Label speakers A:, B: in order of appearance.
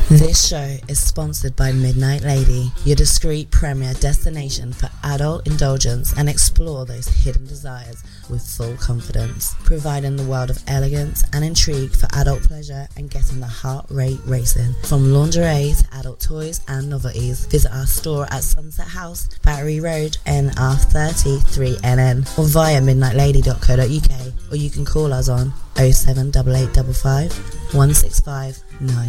A: This show is sponsored by Midnight Lady, your discreet premier destination for adult indulgence and explore those hidden desires with full confidence, providing the world of elegance and intrigue for adult pleasure and getting the heart rate racing. From lingerie to adult toys and novelties, visit our store at Sunset House, Battery Road, NR33NN, or via midnightlady.co.uk, or you can call us on 07885 165 9.